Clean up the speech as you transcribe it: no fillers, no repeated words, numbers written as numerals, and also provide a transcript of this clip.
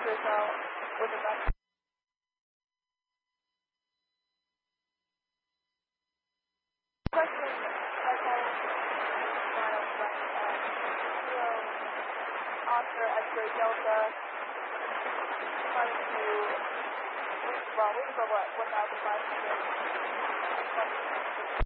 yourself with the best. Question Oscar X-ray Delta trying to reach for what, 1,500?